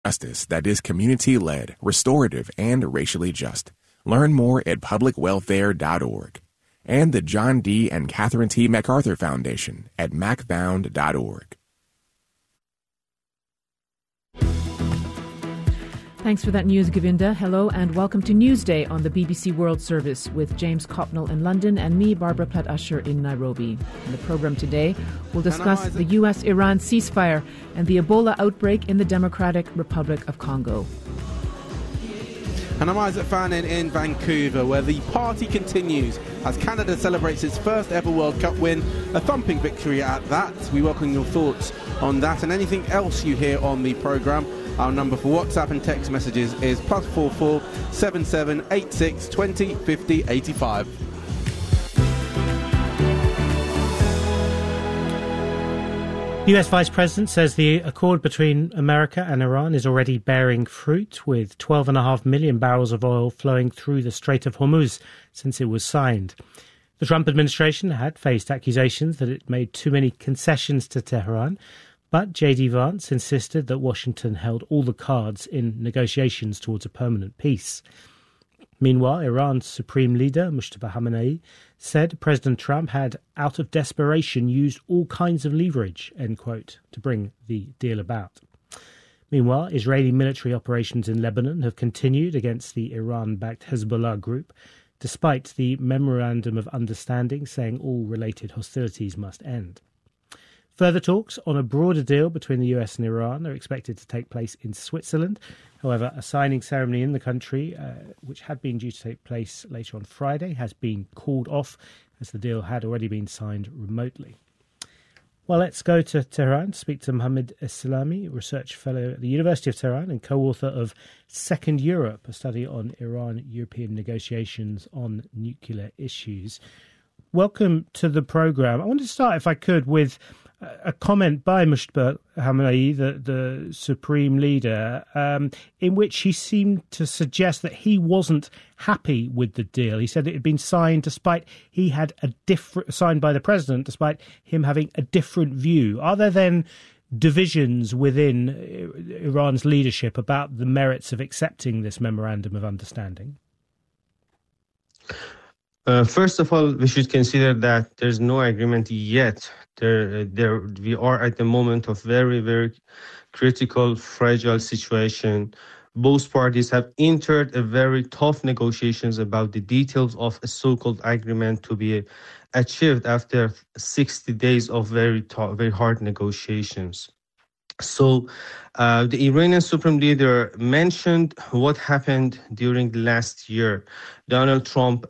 Justice that is community-led, restorative, and racially just. Learn more at publicwelfare.org. And the John D. and Catherine T. MacArthur Foundation at macfound.org. Thanks for that news, Govinda. Hello and welcome to Newsday on the BBC World Service with James Copnell in London and me, Barbara Platt-Usher, in Nairobi. In the programme today, we'll discuss the US-Iran ceasefire and the Ebola outbreak in the Democratic Republic of Congo. And I'm Isaac Fannin in Vancouver, where the party continues as Canada celebrates its first ever World Cup win, a thumping victory at that. We welcome your thoughts on that and anything else you hear on the programme. Our number for WhatsApp and text messages is +44 77 86 20 50 85. The US Vice President says the accord between America and Iran is already bearing fruit, with 12.5 million barrels of oil flowing through the Strait of Hormuz since it was signed. The Trump administration had faced accusations that it made too many concessions to Tehran, but J.D. Vance insisted that Washington held all the cards in negotiations towards a permanent peace. Meanwhile, Iran's supreme leader, Mojtaba Khamenei, said President Trump had, out of desperation, used all kinds of leverage, end quote, to bring the deal about. Meanwhile, Israeli military operations in Lebanon have continued against the Iran-backed Hezbollah group, despite the Memorandum of Understanding saying all related hostilities must end. Further talks on a broader deal between the US and Iran are expected to take place in Switzerland. However, a signing ceremony in the country, which had been due to take place later on Friday, has been called off as the deal had already been signed remotely. Well, let's go to Tehran to speak to Mohammad Eslami, research fellow at the University of Tehran and co-author of Second Europe, a study on Iran-European negotiations on nuclear issues. Welcome to the programme. I want to start, if I could, with a comment by Mojtaba Khamenei, the supreme leader, in which he seemed to suggest that he wasn't happy with the deal. He said it had been signed signed by the president, despite him having a different view. Are there then divisions within Iran's leadership about the merits of accepting this memorandum of understanding? First of all, we should consider that there's no agreement yet. We are at the moment of very, very critical, fragile situation. Both parties have entered a very tough negotiations about the details of a so-called agreement to be achieved after 60 days of very hard negotiations. So the Iranian Supreme Leader mentioned what happened during the last year. Donald Trump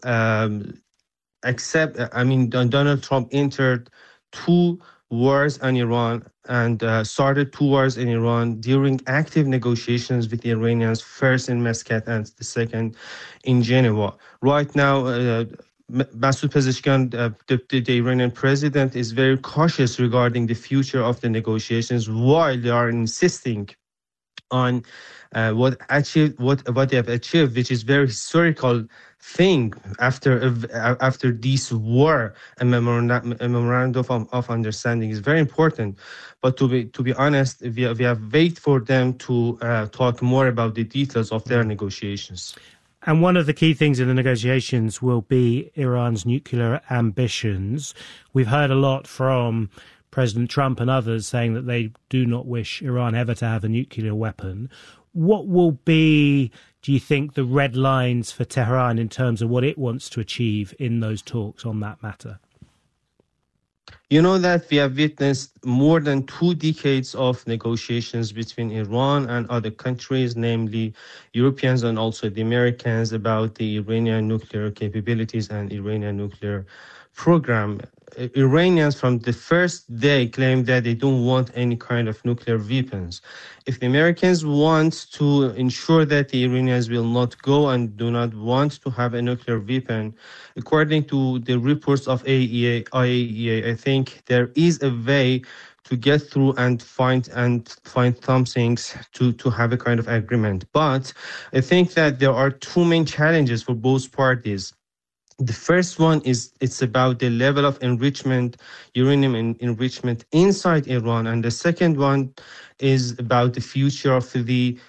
entered two wars in Iran and started two wars in Iran during active negotiations with the Iranians, first in Muscat and the second in Geneva. Right now, Masoud Pezeshkian, the Iranian president, is very cautious regarding the future of the negotiations, while they are insisting on what they have achieved, which is very historical thing after this war. A memorandum of understanding is very important, but to be honest, we have wait for them to talk more about the details of their negotiations. And one of the key things in the negotiations will be Iran's nuclear ambitions. We've heard a lot from President Trump and others saying that they do not wish Iran ever to have a nuclear weapon. What will be, do you think, the red lines for Tehran in terms of what it wants to achieve in those talks on that matter? You know that we have witnessed more than 2 decades of negotiations between Iran and other countries, namely Europeans and also the Americans, about the Iranian nuclear capabilities and Iranian nuclear program. Iranians from the first day claimed that they don't want any kind of nuclear weapons. If the Americans want to ensure that the Iranians will not go and do not want to have a nuclear weapon, according to the reports of IAEA, I think there is a way to get through and find some things to have a kind of agreement. But I think that there are 2 main challenges for both parties. The first one is it's about the level of enrichment, uranium enrichment inside Iran. And the second one is about the future of the